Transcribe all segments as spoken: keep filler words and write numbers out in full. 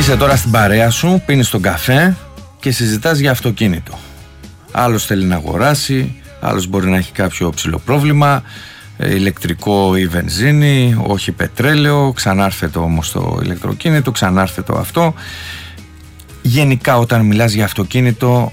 Είσαι τώρα στην παρέα σου, πίνεις τον καφέ και συζητάς για αυτοκίνητο. Άλλος θέλει να αγοράσει, άλλος μπορεί να έχει κάποιο ψηλό πρόβλημα, ηλεκτρικό ή βενζίνη, όχι πετρέλαιο, ξανάρθετο όμως το ηλεκτροκίνητο, ξανάρθετο αυτό. Γενικά όταν μιλάς για αυτοκίνητο,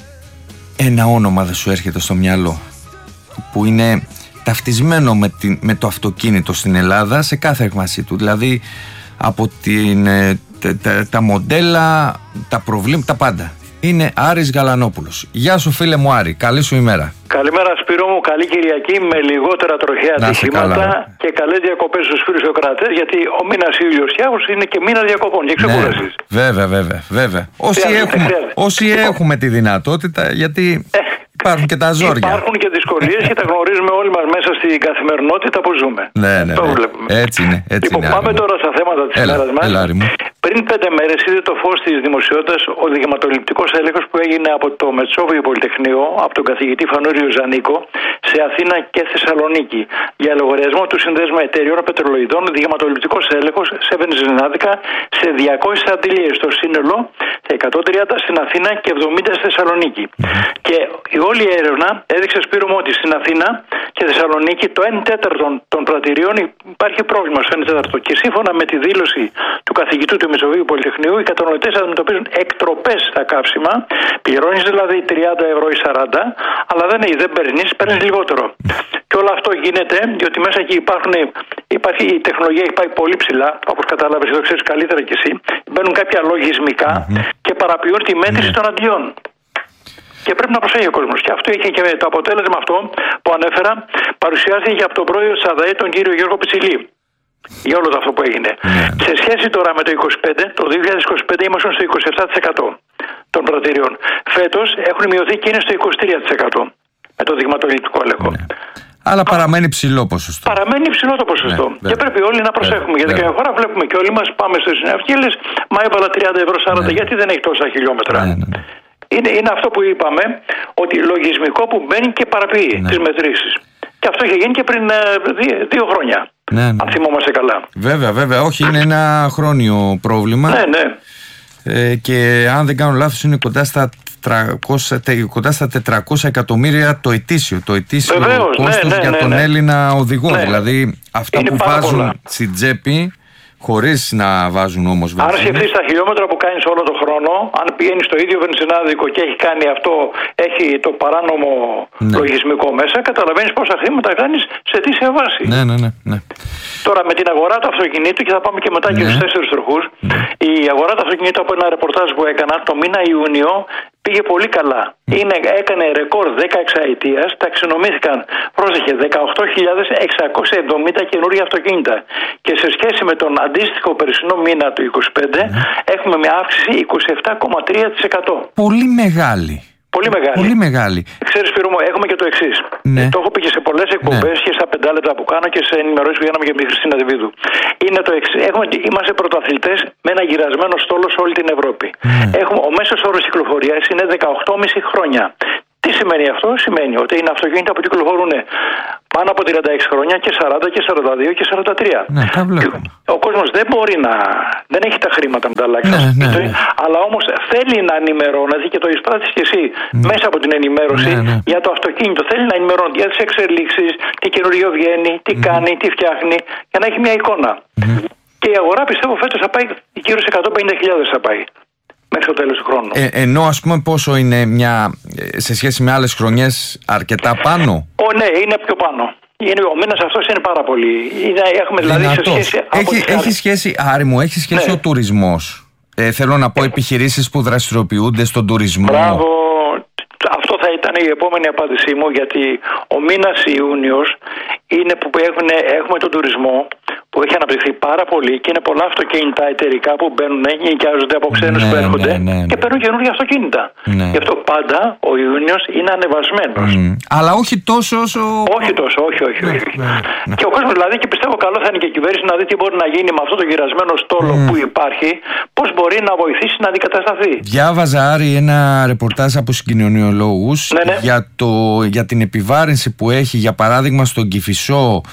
ένα όνομα δεν σου έρχεται στο μυαλό που είναι ταυτισμένο με, την, με το αυτοκίνητο στην Ελλάδα σε κάθε έκμασή του, δηλαδή από την, τα, τα, τα μοντέλα, τα προβλήματα, τα πάντα. Είναι Άρης Γαλανόπουλος. Γεια σου φίλε μου Άρη, καλή σου ημέρα. Καλημέρα Σπύρο μου, καλή Κυριακή με λιγότερα τροχαία ατυχήματα και καλές διακοπές στους φίλους ακροατές, γιατί ο μήνας Ιούλιος-Αυγούστος είναι και μήνας διακοπών και ξεκούρασης. Ναι, βέβαια, βέβαια, βέβαια. Όσοι, έχουμε, όσοι έχουμε τη δυνατότητα, γιατί ε, υπάρχουν και τα ζόρια. Υπάρχουν και δυσκολίες και τα γνωρίζουμε όλοι μας μέσα στην καθημερινότητα που ζούμε. Ναι, ναι, το ναι. βλέπουμε. Έτσι είναι. Έτσι λοιπόν, είναι, πάμε τώρα στα θέματα της ημέρας μας. Έλα, Πριν πέντε μέρες είδε το φως της δημοσιότητας ο δειγματοληπτικός έλεγχος που έγινε από το Μετσόβιο Πολυτεχνείο, από τον καθηγητή Φανούριο Ζανίκο, σε Αθήνα και Θεσσαλονίκη. Για λογαριασμό του Συνδέσμου Εταιρεών Πετρολογητών, δειγματοληπτικός έλεγχος σε βενζινάδικα σε διακόσιες αντιλίες στο σύνολο, εκατόν τριάντα στην Αθήνα και εβδομήντα στη Θεσσαλονίκη. Και η όλη έρευνα έδειξε, Σπύρο μου, ότι στην Αθήνα και Θεσσαλονίκη το ένα τέταρτο των πρατηριών υπάρχει πρόβλημα στο ένα τέταρτο. Και σύμφωνα με τη δήλωση του καθηγητού του Μεσοβίου Πολυτεχνείου, οι καταναλωτές αντιμετωπίζουν εκτροπές στα καύσιμα. Πληρώνεις δηλαδή τριάντα ευρώ ή σαράντα, αλλά δεν, δεν παίρνεις, παίρνεις λιγότερο. Και όλο αυτό γίνεται διότι μέσα εκεί υπάρχουν, υπάρχει, η τεχνολογία έχει πάει πολύ ψηλά, όπως κατάλαβες, εδώ ξέρεις καλύτερα κι εσύ. Μπαίνουν κάποια λογισμικά mm-hmm. και παραποιούν τη μέτρηση mm-hmm. των αντιών. Και πρέπει να προσέχει ο κόσμος. Και αυτό είχε και το αποτέλεσμα αυτό που ανέφερα, παρουσιάστηκε από τον πρόεδρο της ΑΔΑΕ, τον κύριο Γιώργο Πιτσιλή. Για όλο αυτό που έγινε. Yeah. Σε σχέση τώρα με το είκοσι πέντε, το δύο χιλιάδες είκοσι πέντε ήμασταν στο είκοσι επτά τοις εκατό των πρατηριών. Φέτος έχουν μειωθεί και είναι στο είκοσι τρία τοις εκατό με το δειγματοληπτικό έλεγχο. Yeah. Αλλά παραμένει ψηλό ποσοστό. Παραμένει ψηλό το ποσοστό. Yeah, και πρέπει όλοι να προσέχουμε. Yeah, γιατί yeah. καμιά φορά βλέπουμε και όλοι μας πάμε στις συναυκίλες, μα έβαλα τριάντα ευρώ σαράντα, yeah. γιατί δεν έχει τόσα χιλιόμετρα. Yeah, yeah. Είναι, είναι αυτό που είπαμε, ότι λογισμικό που μπαίνει και παραποιεί yeah. τις μετρήσεις. Και αυτό είχε γίνει και πριν ε, δύο, δύο χρόνια. Ναι, ναι. Αν θυμόμαστε καλά. Βέβαια, βέβαια. Όχι, είναι ένα χρόνιο πρόβλημα. Ναι, ναι. Ε, και αν δεν κάνω λάθος, είναι κοντά στα, τριακόσια, κοντά στα τετρακόσια εκατομμύρια το ετήσιο. Το ετήσιο Βεβαίως, κόστος ναι, ναι, για ναι, τον ναι. Έλληνα οδηγό. Ναι. Δηλαδή, αυτά είναι που βάζουν πολλά. Στην τσέπη, χωρίς να βάζουν όμως βενζίνη. Αν σκεφτείς τα χιλιόμετρα που κάνεις όλο τον χρόνο, αν πηγαίνεις στο ίδιο βενζινάδικο και έχει κάνει αυτό, έχει το παράνομο ναι. λογισμικό μέσα, καταλαβαίνεις πόσα χρήματα κάνεις σε ετήσια βάση. Ναι, ναι, ναι, ναι. Τώρα με την αγορά του αυτοκινήτου, και θα πάμε και μετά ναι. και στους τέσσερις τροχούς, ναι. η αγορά του αυτοκινήτου από ένα ρεπορτάζ που έκανα το μήνα Ιούνιο πήγε πολύ καλά. Mm. Είναι, έκανε ρεκόρ δέκα εξαετίας, ταξινομήθηκαν, πρόσεχε, δεκαοκτώ χιλιάδες εξακόσια εβδομήντα καινούργια αυτοκίνητα. Και σε σχέση με τον αντίστοιχο περσινό μήνα του είκοσι πέντε, mm. έχουμε μια αύξηση είκοσι επτά κόμμα τρία τοις εκατό. Πολύ μεγάλη. Πολύ μεγάλη. Πολύ μεγάλη. Ξέρεις, Σπύρο μου, έχουμε και το εξής. Ναι. Το έχω πει και σε πολλές εκπομπές ναι. και στα πεντάλεπτα που κάνω και σε ενημερώσεις που γίναμε και με τη Χριστίνα Δεβίδου. Είναι το εξής. Έχουμε, είμαστε πρωταθλητές με ένα γυρασμένο στόλο σε όλη την Ευρώπη. Ναι. Έχουμε, ο μέσος όρος κυκλοφορίας είναι δεκαοκτώ κόμμα πέντε χρόνια. Τι σημαίνει αυτό? Σημαίνει ότι είναι αυτοκίνητα που κυκλοφορούν πάνω από τριάντα έξι χρόνια και σαράντα και σαράντα δύο και σαράντα τρία. Ναι, τα βλέπω. Ο κόσμος δεν μπορεί να... δεν έχει τα χρήματα να τα αλλάξει. Ναι, ναι, ναι. Αλλά όμως θέλει να ενημερώνεται και το εισπράττεις και εσύ ναι. μέσα από την ενημέρωση ναι, ναι. για το αυτοκίνητο. Θέλει να ενημερώνεται για τις εξελίξεις, τι καινούριο βγαίνει, τι mm. κάνει, τι φτιάχνει, για να έχει μια εικόνα. Mm. Και η αγορά πιστεύω φέτος θα πάει γύρω σε εκατόν πενήντα χιλιάδες θα πάει. Μέχρι το τέλος του χρόνου. Ε, ενώ ας πούμε πόσο είναι μια, σε σχέση με άλλες χρονιές, αρκετά πάνω. Ο, ναι, είναι πιο πάνω. Είναι, ο μήνας αυτός είναι πάρα πολύ. Είναι, έχουμε δηλαδή σε σχέση. Έχει, έχει σχέση, Άρη μου, έχει σχέση ναι. ο τουρισμός. Ε, θέλω να πω επιχειρήσεις που δραστηριοποιούνται στον τουρισμό. Μπράβο. Αυτό θα ήταν η επόμενη απάντησή μου, γιατί ο μήνας Ιούνιος είναι που έχουν, έχουμε τον τουρισμό που έχει αναπτυχθεί πάρα πολύ και είναι πολλά αυτοκίνητα εταιρικά που μπαίνουν, νοικιάζονται από ξένους ναι, που έρχονται ναι, ναι, ναι. και παίρνουν καινούργια αυτοκίνητα. Ναι. Γι' αυτό πάντα ο Ιούνιος είναι ανεβασμένος. Mm. Αλλά όχι τόσο όσο... Όχι τόσο, όχι, όχι. Ναι, όχι. Ναι, ναι. Και ο κόσμος δηλαδή, και πιστεύω καλό θα είναι και η κυβέρνηση να δει τι μπορεί να γίνει με αυτό το γυρασμένο στόλο mm. που υπάρχει, πώς μπορεί να βοηθήσει να αντικατασταθεί. Διάβαζα, Άρη, ένα ρεπορτάζ από συγκοινωνιολόγους ναι, ναι. για, το, για την επιβάρυνση που έχει, για παράδειγμα, στον Κηφισό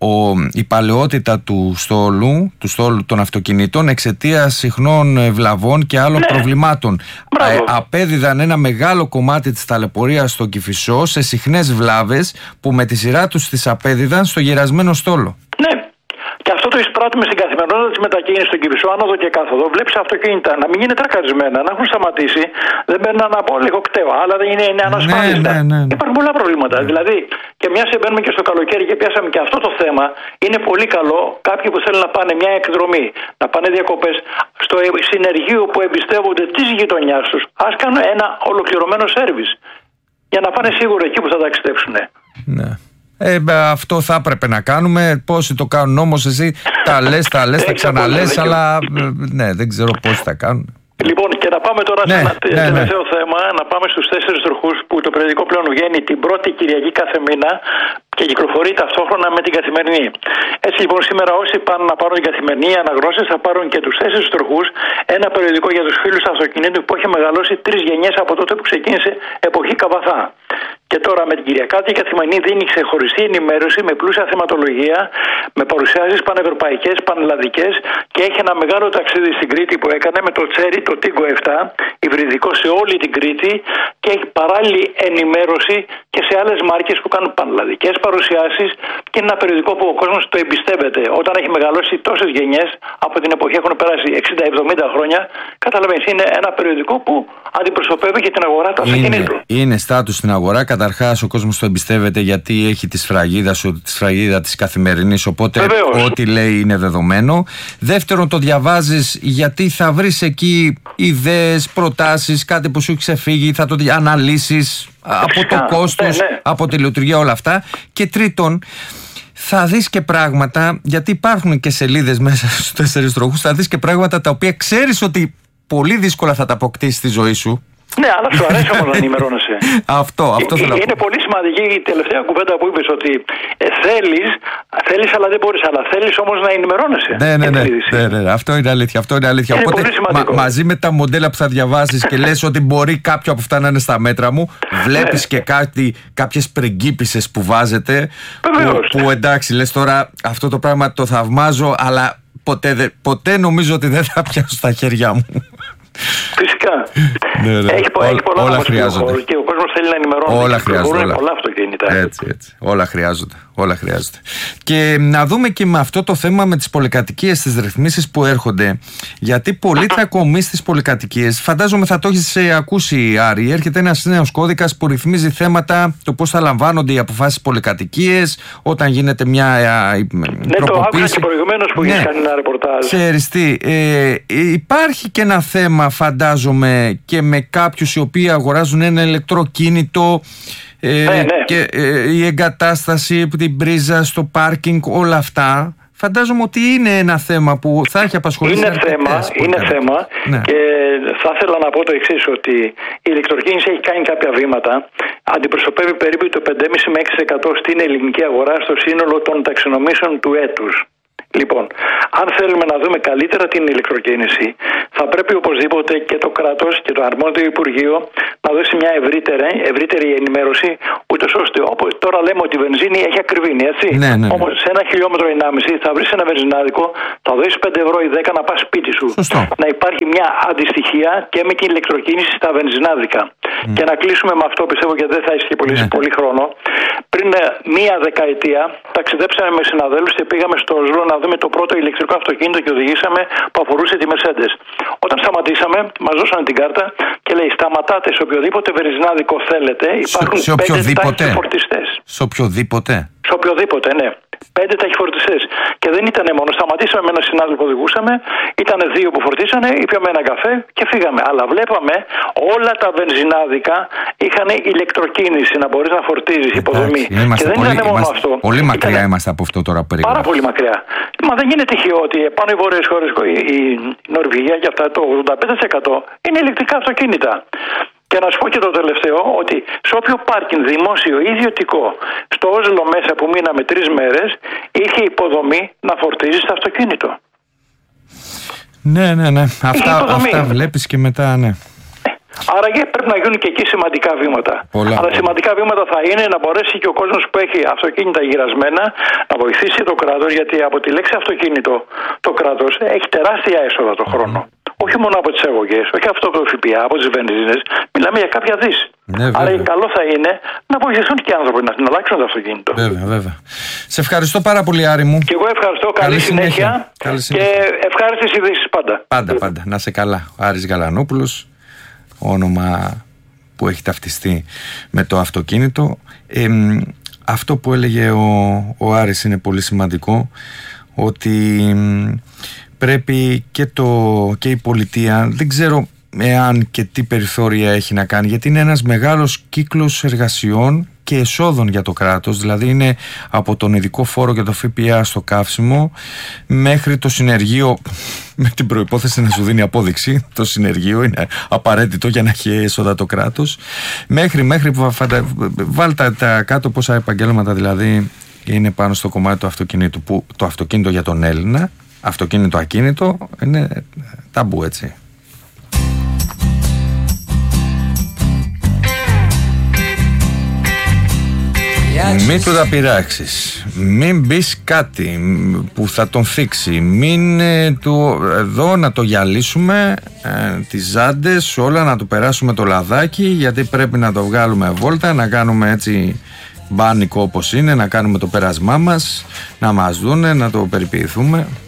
ο, η παλαιότητα του στόλου, του στόλου των αυτοκινήτων εξαιτίας συχνών βλαβών και άλλων ναι. προβλημάτων. Ε, απέδιδαν ένα μεγάλο κομμάτι της ταλαιπωρίας στο Κηφισό σε συχνές βλάβες που με τη σειρά τους τις απέδιδαν στο γερασμένο στόλο. Ναι. Και αυτό το εισπράττουμε στην καθημερινότητα της μετακίνησης στον Κηφισό, άνοδο και κάθοδο. Βλέπεις αυτοκίνητα να μην είναι τρακαρισμένα, να έχουν σταματήσει, δεν μπαίνουν από λίγο κτέο, αλλά δεν είναι, είναι ανασφάλιστα. Ναι, ναι, ναι. Υπάρχουν πολλά προβλήματα. Ναι. Δηλαδή, και μια μπαίνουμε και στο καλοκαίρι και πιάσαμε και αυτό το θέμα, είναι πολύ καλό κάποιοι που θέλουν να πάνε μια εκδρομή, να πάνε διακοπές στο συνεργείο που εμπιστεύονται της γειτονιάς τους, ας κάνουν ένα ολοκληρωμένο σέρβις για να πάνε σίγουρα εκεί που θα ταξιδέψουν. Ναι. Ε, αυτό θα έπρεπε να κάνουμε. Πόσοι το κάνουν όμως, εσύ τα λες, τα λες, τα ξαναλες, αλλά ναι, δεν ξέρω πόσοι τα κάνουν. Λοιπόν, και να πάμε τώρα ναι, σε ένα ναι, τελευταίο ναι. θέμα, να πάμε στους τέσσερις τροχούς που το περιοδικό πλέον βγαίνει την πρώτη Κυριακή κάθε μήνα και κυκλοφορεί ταυτόχρονα με την καθημερινή. Έτσι λοιπόν σήμερα όσοι πάνε να πάρουν την καθημερινή αναγνώσεις θα πάρουν και τους τέσσερις τροχούς, ένα περιοδικό για τους φίλους αυτοκινήτου που έχει μεγαλώσει τρεις γενιές από τότε που ξεκίνησε εποχή Καβαθά. Και τώρα με την Κυριακάτη η καθημερινή δίνει ξεχωριστή ενημέρωση με πλούσια θεματολογία, με παρουσιάσεις πανευρωπαϊκές, πανελλαδικές και έχει ένα μεγάλο ταξίδι στην Κρήτη που έκανε με το Τσέρι, το Τίγκο επτά, υβριδικό σε όλη την Κρήτη και έχει παράλληλη ενημέρωση και σε άλλες μάρκες που κάνουν πανελλαδικές παρουσιάσεις και είναι ένα περιοδικό που ο κόσμος το εμπιστεύεται. Όταν έχει μεγαλώσει τόσες γενιές, από την εποχή έχουν περάσει εξήντα εβδομήντα χρόνια, καταλαβαίνεις, είναι ένα περιοδικό που αντιπροσωπεύει και την αγορά του αυτοκινήτου. Είναι, είναι στάτους στην αγορά. Καταρχάς ο κόσμος το εμπιστεύεται γιατί έχει τη σφραγίδα, τη σφραγίδα της καθημερινής, οπότε βεβαίως ό,τι λέει είναι δεδομένο. Δεύτερον, το διαβάζεις γιατί θα βρεις εκεί ιδέες, προτάσεις, κάτι που σου έχει ξεφύγει, θα το αναλύσεις από το κόστος, ναι, ναι. από τη λειτουργία, όλα αυτά. Και τρίτον, θα δεις και πράγματα, γιατί υπάρχουν και σελίδες μέσα στους τέσσερις τροχούς, θα δεις και πράγματα τα οποία ξέρεις ότι πολύ δύσκολα θα τα αποκτήσεις στη ζωή σου. Ναι, αλλά σου αρέσει όμως να ενημερώνεσαι. Αυτό, αυτό θέλω να πω. Είναι πολύ σημαντική η τελευταία κουβέντα που είπες, ότι ε, θέλεις, θέλεις αλλά δεν μπορείς, αλλά θέλεις όμως να ενημερώνεσαι. Ναι, ναι, ναι, ναι, ναι, αυτό είναι αλήθεια. Αυτό είναι αλήθεια. Είναι Οπότε μα, μαζί με τα μοντέλα που θα διαβάσεις και λες ότι μπορεί κάποιο από αυτά να είναι στα μέτρα μου, βλέπεις ναι. και κάτι, κάποιες πριγκίπισσες που βάζετε. Που, που εντάξει, λες τώρα αυτό το πράγμα το θαυμάζω, αλλά ποτέ, ποτέ νομίζω ότι δεν θα πιάσω στα χέρια μου. Φυσικά. Ναι, ναι. Έχει, Ό, έχει πολλά όλα χρειάζονται. Και ο κόσμος θέλει να ενημερώνει. Όλα χρειάζονται. Όλα. Πολλά αυτοκίνητα. Έτσι, έτσι. Όλα χρειάζονται. Όλα χρειάζονται. Και να δούμε και με αυτό το θέμα με τις πολυκατοικίες, τις ρυθμίσεις που έρχονται. Γιατί πολλοί τσακωμοί στις πολυκατοικίες, φαντάζομαι θα το έχεις ακούσει, Άρη, έρχεται ένας νέος κώδικας που ρυθμίζει θέματα, το πώς θα λαμβάνονται οι αποφάσεις πολυκατοικίες, όταν γίνεται μια τροποποίηση. Ναι, το άκουσα και προηγουμένως που έχεις ναι. κάνει ένα ρεπορτάζ. Ξέρεις τι, ε, υπάρχει και ένα θέμα, φαντάζομαι, και με κάποιους οι οποίοι αγοράζουν ένα ηλεκτροκίνητο. Ε, ναι, ναι. Και ε, η εγκατάσταση, την πρίζα στο πάρκινγκ, όλα αυτά. Φαντάζομαι ότι είναι ένα θέμα που θα έχει απασχολήσει. Είναι θέμα, είναι θέμα ναι. και θα ήθελα να πω το εξής, ότι η ηλεκτροκίνηση έχει κάνει κάποια βήματα. Αντιπροσωπεύει περίπου το πέντε κόμμα πέντε με έξι τοις εκατό στην ελληνική αγορά στο σύνολο των ταξινομήσεων του έτους. Λοιπόν, αν θέλουμε να δούμε καλύτερα την ηλεκτροκίνηση, θα πρέπει οπωσδήποτε και το κράτος και το αρμόδιο Υπουργείο να δώσει μια ευρύτερη, ευρύτερη ενημέρωση, ούτως ώστε όπως τώρα λέμε ότι η βενζίνη έχει ακριβήνει, έτσι. Ναι, ναι, ναι. Όμως σε ένα χιλιόμετρο ενάμιση θα βρεις ένα βενζινάδικο, θα δώσεις πέντε ευρώ ή δέκα να πας σπίτι σου. Σωστό. Να υπάρχει μια αντιστοιχία και με την ηλεκτροκίνηση στα βενζινάδικα. Mm. Και να κλείσουμε με αυτό, πιστεύω, γιατί δεν θα έχει πολύ, ναι. πολύ χρόνο. Πριν μία δεκαετία ταξιδέψαμε με συναδέλφους και πήγαμε στο Όσλο να δούμε το πρώτο ηλεκτρικό αυτοκίνητο και οδηγήσαμε που αφορούσε τη Mercedes. Όταν σταματήσαμε, μας δώσανε την κάρτα και λέει: σταματάτε σε οποιοδήποτε βενζινάδικο θέλετε. Υπάρχουν σε, σε πέντε ταχυφορτιστές. Σε οποιοδήποτε. Σε οποιοδήποτε, ναι. Πέντε ταχυφορτιστές. Και δεν ήταν μόνο. Σταματήσαμε με έναν συνάδελφο που οδηγούσαμε. Ήταν δύο που φορτίσανε, ήπιαμε ένα καφέ και φύγαμε. Αλλά βλέπαμε όλα τα βενζινάδικα είχαν ηλεκτροκίνηση, να μπορείς να φορτίζεις, υποδομή. Και δεν πολύ, ήταν μόνο αυτό. Πολύ μακριά ήταν... είμαστε από αυτό τώρα που περιγράφω. Πάρα πολύ μακριά. Μα δεν είναι τυχαίο ότι πάνω οι βόρειες χώρες, η Νορβηγία και αυτά, το ογδόντα πέντε τοις εκατό είναι ηλεκτρικά αυτοκίνητα. Και να σου πω και το τελευταίο, ότι σε όποιο πάρκινγκ δημόσιο ή ιδιωτικό, στο Όσλο μέσα που μείναμε τρεις μέρες, είχε υποδομή να φορτίζεις το αυτοκίνητο. Ναι, ναι, ναι. Αυτά, αυτά βλέπεις και μετά, ναι. Άρα και πρέπει να γίνουν και εκεί σημαντικά βήματα. Πολλά, Αλλά πολλά. σημαντικά βήματα θα είναι να μπορέσει και ο κόσμος που έχει αυτοκίνητα γυρασμένα να βοηθήσει το κράτος, γιατί από τη λέξη αυτοκίνητο το κράτος έχει τεράστια έσοδα το χρόνο. Mm. Όχι μόνο από τις αγωγές, όχι αυτό από το ΦΠΑ, από τις βενζίνες, μιλάμε για κάποια δις. Ναι, άρα καλό θα είναι να βοηθηθούν και οι άνθρωποι να την αλλάξουν το αυτοκίνητο. Βέβαια, βέβαια. Σε ευχαριστώ πάρα πολύ, Άρη μου. Και εγώ ευχαριστώ. Καλή, Καλή συνέχεια, συνέχεια. Καλή συνέχεια. Και ευχάριστες ειδήσεις πάντα. Πάντα, πάντα. Να σε καλά. Άρης Γαλανόπουλος, όνομα που έχει ταυτιστεί με το αυτοκίνητο. Ε, αυτό που έλεγε ο, ο Άρης είναι πολύ σημαντικό, ότι πρέπει και, το, και η πολιτεία, δεν ξέρω εάν και τι περιθώρια έχει να κάνει, γιατί είναι ένας μεγάλος κύκλος εργασιών και εσόδων για το κράτος. Δηλαδή είναι από τον ειδικό φόρο για το ΦΠΑ στο καύσιμο μέχρι το συνεργείο, με την προϋπόθεση να σου δίνει απόδειξη. Το συνεργείο είναι απαραίτητο για να έχει έσοδα το κράτος, μέχρι, μέχρι βάλτε τα κάτω πόσα επαγγέλματα δηλαδή είναι πάνω στο κομμάτι του αυτοκινήτου, που το αυτοκίνητο για τον Έλληνα, αυτοκίνητο ακίνητο, είναι ταμπού, έτσι. Μην του τα πειράξεις, μην μπεις κάτι που θα τον θίξει, μην ε, του, εδώ να το γυαλίσουμε, ε, τις ζάντες όλα, να του περάσουμε το λαδάκι, γιατί πρέπει να το βγάλουμε βόλτα, να κάνουμε έτσι μπάνικο όπως είναι, να κάνουμε το πέρασμά μας, να μας δούνε, να το περιποιηθούμε.